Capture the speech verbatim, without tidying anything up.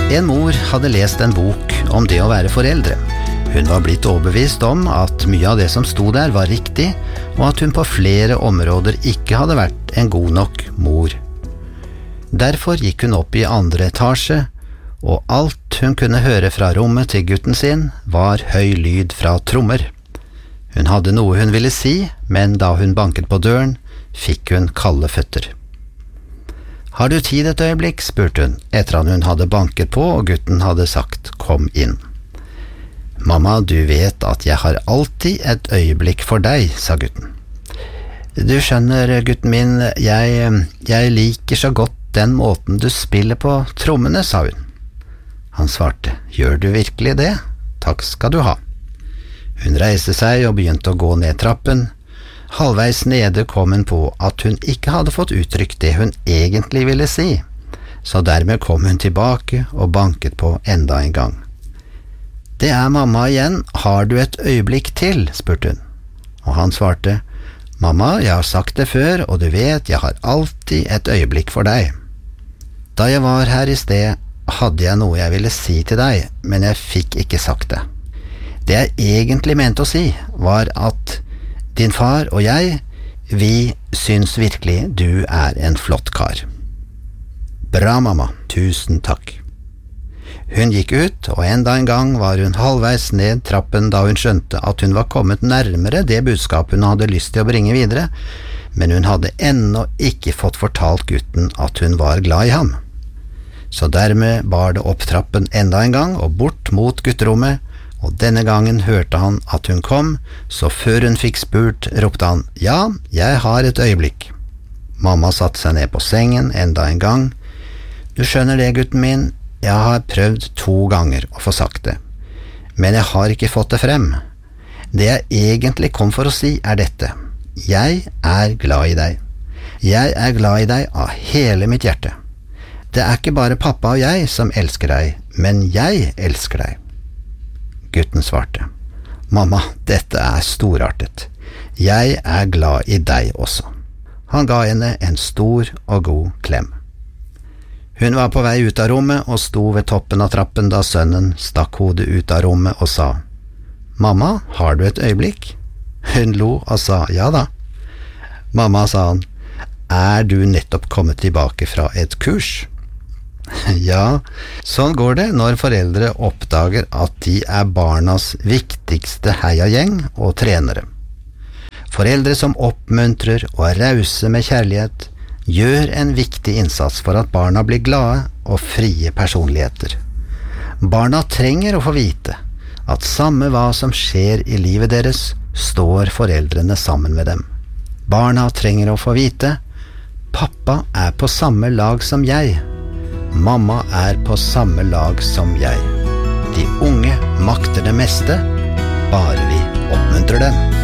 En mor hadde lest en bok om det å være foreldre. Hun var blitt overbevist om at mye av det som sto der var riktig, og at hun på flere områder ikke hadde vært en god nok mor. Derfor gikk hun opp i andre etasje, og alt hun kunne høre fra rommet til gutten sin var høy lyd fra trommer. Hun hadde noe hun ville si, men da hun banket på døren, fikk hun kalde føtter. «Har du tid et øyeblikk?» spurte hun, etter at hun hadde banket på og gutten hadde sagt «kom inn». «Mamma, du vet at jeg har alltid et øyeblikk for deg», sa gutten. «Du skjønner, gutten min, jeg, jeg liker så godt den måten du spiller på trommene», sa hun. Han svarte, «Gjør du virkelig det? Takk skal du ha». Hun reiste seg og begynte å gå ned trappen. Halvveis nede kom hun på at hun ikke hadde fått uttrykt det hun egentlig ville si, så dermed kom hun tilbake og banket på enda en gang. «Det er mamma igjen, har du et øyeblikk til?» spurte hun. Og han svarte, «Mamma, jeg har sagt det før, og du vet, jeg har alltid et øyeblikk for deg. Da jeg var her i sted, hadde jeg noe jeg ville si til deg, men jeg fikk ikke sagt det. Det jeg egentlig mente å si, var at din far og jeg, vi syns virkelig du er en flott kar.» «Bra, mamma, tusen takk.» Hun gikk ut, og enda en gang var hun halvveis ned trappen da hun skjønte at hun var kommet nærmere det budskapet hun hadde lyst til å bringe videre, men hun hadde ennå ikke fått fortalt gutten at hun var glad i ham. Så dermed bar det opp trappen enda en gang og bort mot gutterommet, og denne gangen hørte han at hun kom, så før hun fikk spurt, ropte han, «Ja, jeg har et øyeblikk.» Mamma satte seg ned på sengen enda en gang. «Du skjønner det, gutten min, jeg har prøvd to ganger å få sagt det, men jeg har ikke fått det frem. Det jeg egentlig kom for å si er dette. Jeg er glad i deg. Jeg er glad i deg av hele mitt hjerte. Det er ikke bare pappa og jeg som elsker deg, men jeg elsker deg.» Gutten svarte, «Mamma, dette er storartet. Jeg er glad i deg også.» Han ga henne en stor og god klem. Hun var på vei ut av rommet og sto ved toppen av trappen da sønnen stakk hodet ut av rommet og sa, «Mamma, har du et øyeblikk?» Hun lo og sa, «Ja da.» «Mamma», sa han, «er du nettopp kommet tilbake fra et kurs?» Ja, sånn går det når foreldre oppdager at de er barnas viktigste heiagjeng og trenere. Foreldre som oppmuntrer og er rause med kjærlighet, gjør en viktig innsats for at barna blir glade og frie personligheter. Barna trenger å få vite at samme hva som skjer i livet deres, står foreldrene sammen med dem. Barna trenger å få vite, pappa er på samme lag som jeg. Mamma er på samme lag som jeg. De unge makter det meste, bare vi oppmuntrer dem.